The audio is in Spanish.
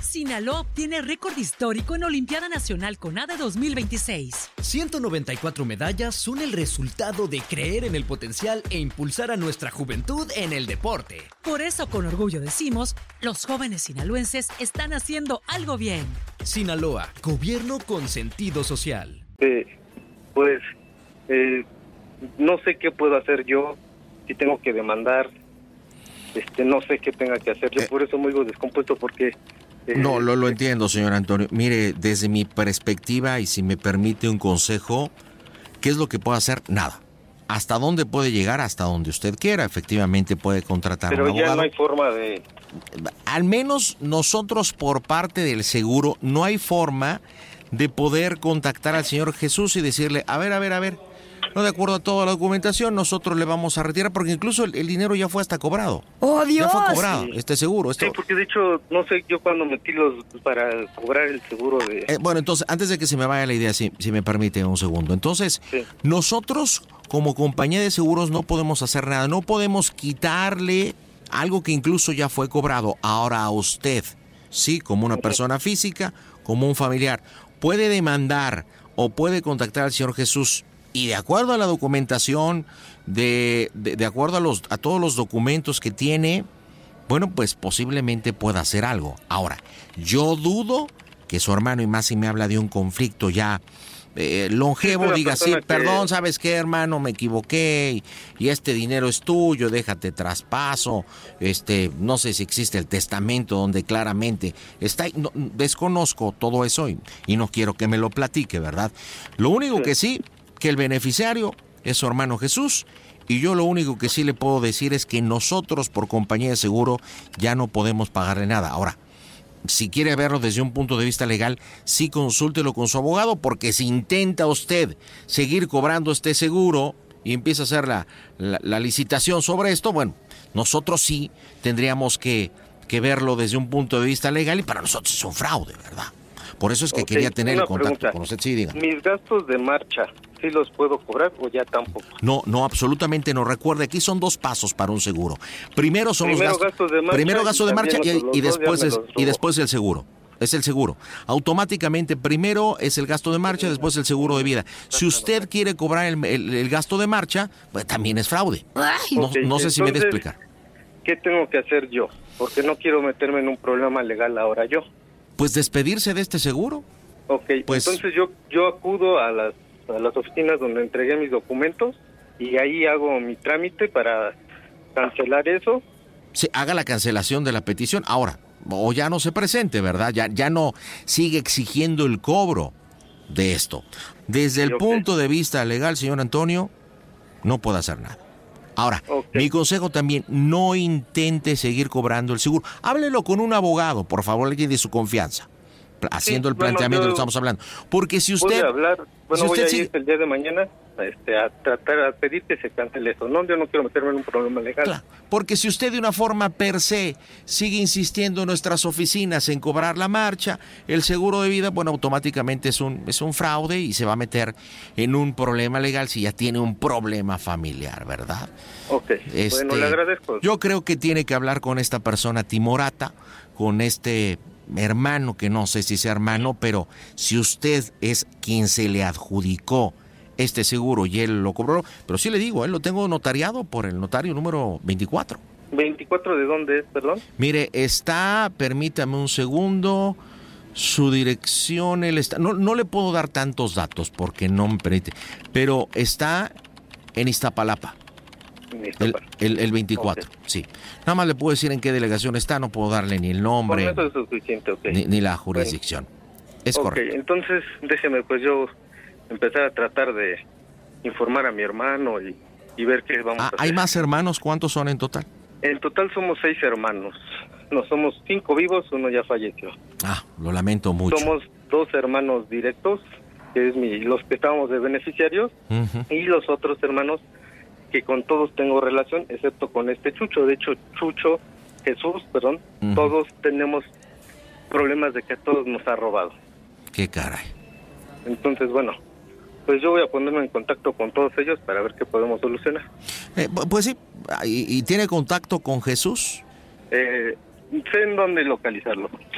Sinaloa obtiene récord histórico en Olimpiada Nacional CONADE 2026. 194 medallas son el resultado de creer en el potencial e impulsar a nuestra juventud en el deporte. Por eso, con orgullo decimos, los jóvenes sinaloenses están haciendo algo bien. Sinaloa, gobierno con sentido social. No sé qué puedo hacer yo, si tengo que demandar, no sé qué tenga que hacer. Yo por eso me digo descompuesto porque... No, lo entiendo, señor Antonio. Mire, desde mi perspectiva, y si me permite un consejo, ¿qué es lo que puede hacer? Nada. ¿Hasta dónde puede llegar? Hasta donde usted quiera. Efectivamente puede contratar a un abogado. Pero ya no hay forma de... Al menos nosotros, por parte del seguro, no hay forma de poder contactar al señor Jesús y decirle, a ver, no de acuerdo a toda la documentación, nosotros le vamos a retirar, porque incluso el dinero ya fue hasta cobrado. ¡Oh, Dios! Ya fue cobrado, seguro. Sí, porque de hecho, no sé, yo cuando metí para cobrar el seguro de... Bueno, entonces, antes de que se me vaya la idea, si me permite un segundo. Entonces, sí. Nosotros, como compañía de seguros, no podemos hacer nada. No podemos quitarle algo que incluso ya fue cobrado. Ahora a usted, sí, como una persona física, como un familiar, puede demandar o puede contactar al señor Jesús. Y de acuerdo a la documentación, de acuerdo a todos los documentos que tiene, bueno, pues posiblemente pueda hacer algo. Ahora, yo dudo que su hermano, y más si me habla de un conflicto ya longevo, diga, sí, perdón, ¿sabes qué, hermano? Me equivoqué y este dinero es tuyo, déjate traspaso. No sé si existe el testamento donde claramente está. No, desconozco todo eso y no quiero que me lo platique, ¿verdad? Lo único que sí, que el beneficiario es su hermano Jesús, y yo lo único que sí le puedo decir es que nosotros, por compañía de seguro, ya no podemos pagarle nada. Ahora, si quiere verlo desde un punto de vista legal, sí consúltelo con su abogado, porque si intenta usted seguir cobrando este seguro y empieza a hacer la licitación sobre esto, bueno, nosotros sí tendríamos que verlo desde un punto de vista legal, y para nosotros es un fraude, ¿verdad? Por eso es que quería tener el contacto con usted. Sí, diga. ¿Mis gastos de marcha sí los puedo cobrar o ya tampoco? No, absolutamente no. Recuerde, aquí son dos pasos para un seguro. Primero son los gastos de marcha. Primero gasto de marcha y después el seguro. Es el seguro. Automáticamente primero es el gasto de marcha, después el seguro de vida. Si usted quiere cobrar el gasto de marcha, pues también es fraude. No sé si me de explicar. ¿Qué tengo que hacer yo? Porque no quiero meterme en un problema legal ahora yo. Pues despedirse de este seguro. Ok, pues, entonces yo acudo a las oficinas donde entregué mis documentos y ahí hago mi trámite para cancelar eso. Sí, haga la cancelación de la petición. Ahora, o ya no se presente, ¿verdad? Ya no sigue exigiendo el cobro de esto. Desde el punto de vista legal, señor Antonio, no puede hacer nada. Ahora, mi consejo también, no intente seguir cobrando el seguro. Háblelo con un abogado, por favor, alguien de su confianza, haciendo el planteamiento que estamos hablando. Porque si usted... voy a ir el día de mañana a pedir que se cancele eso. No, yo no quiero meterme en un problema legal. Claro, porque si usted de una forma per se sigue insistiendo en nuestras oficinas en cobrar la marcha, el seguro de vida, bueno, automáticamente es un fraude y se va a meter en un problema legal si ya tiene un problema familiar, ¿verdad? Ok, bueno, le agradezco. Yo creo que tiene que hablar con esta persona timorata, con este hermano, que no sé si sea hermano, pero si usted es quien se le adjudicó este seguro y él lo cobró, pero sí le digo, él lo tengo notariado por el notario número 24. ¿24 de dónde es, perdón? Mire, permítame un segundo, su dirección, no le puedo dar tantos datos porque no me permite, pero está en Iztapalapa. El 24, sí. Nada más le puedo decir en qué delegación está, no puedo darle ni el nombre, eso es suficiente, ni la jurisdicción. Bueno, es correcto. Entonces déjeme pues yo empezar a tratar de informar a mi hermano y ver qué vamos a hacer. ¿Hay más hermanos? ¿Cuántos son en total? En total somos 6 hermanos. No, somos 5 vivos, uno ya falleció. Lo lamento mucho. Somos 2 hermanos directos, que es los que estábamos de beneficiarios, y los otros hermanos que con todos tengo relación, excepto con este Chucho. De hecho, Jesús, todos tenemos problemas de que a todos nos ha robado. ¡Qué caray! Entonces, bueno, pues yo voy a ponerme en contacto con todos ellos para ver qué podemos solucionar. Pues sí, ¿y tiene contacto con Jesús? Sé en dónde localizarlo.